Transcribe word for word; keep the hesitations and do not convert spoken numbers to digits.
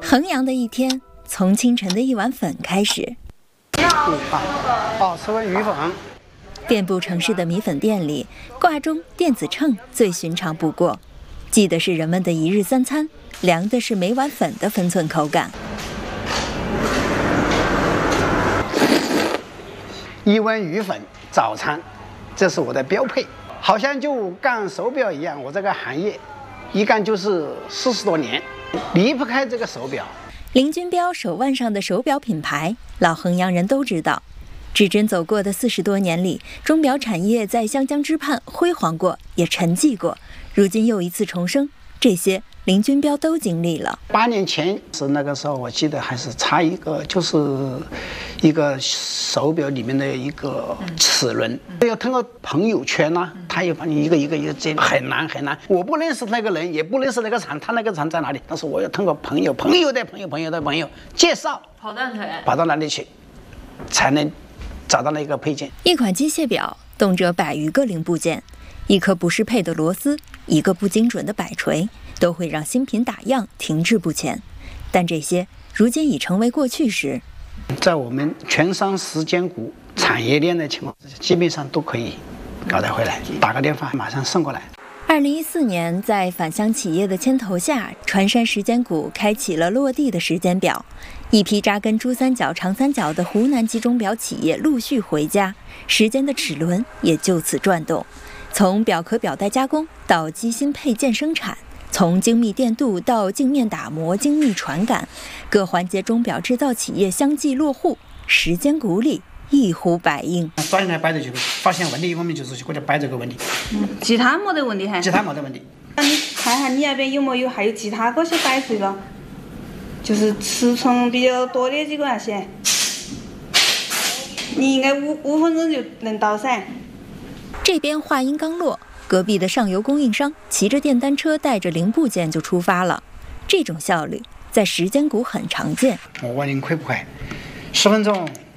衡阳的一天，从清晨的一碗粉开始。 你好，哦，是碗鱼粉。 遍布城市的米粉店里，挂钟、电子秤最寻常不过，记的是人们的一日三餐，量的是每碗粉的分寸口感。 一碗鱼粉早餐，这是我的标配，好像就干手表一样，我这个行业一干就是四十多年，离不开这个手表。 林君彪手腕上的手表品牌，老衡阳人都知道。指针走过的四十多年里，钟表产业在湘江之畔辉煌过，也沉寂过，如今又一次重生，这些林君彪都经历了。 八年前是那个时候，我记得还是差一个，就是一个手表里面的一个齿轮，要通过朋友圈呐、啊，他又把你一个一个一个这很难很难。我不认识那个人，也不认识那个厂，他那个厂在哪里？但是我要通过朋友、朋友的朋友、朋友的朋友介绍， 跑断腿， 跑到哪里去，才能找到那个配件。 一款机械表动辄百余个零部件，一颗不适配的螺丝，一个不精准的摆锤，都会让新品打样停滞不前。但这些如今已成为过去时。 在我们全商时间股产业链的情况下，基本上都可以搞得回来，打个电话马上送过来。 二零一四年，在返乡企业的牵头下，传山时间股开启了落地的时间表。一批扎根珠三角、长三角的湖南级钟表企业陆续回家，时间的齿轮也就此转动。从表壳表带加工到机芯配件生产，从精密电镀到镜面打磨、精密传感，各环节钟表制造企业相继落户，时间股里一呼百应。 抓进来摆着就发现问题，我们就是去给它摆这个问题。 嗯，其他没得问题哈？ 其他没得问题。 那你看下你那边有没有还有其他嗰些摆锤了？就是尺寸比较多的几个那些，你应该五五分钟就能到噻。 这边话音刚落，隔壁的上游供应商骑着电单车带着零部件就出发了。这种效率在时间股很常见。 我问你快不快？十分钟。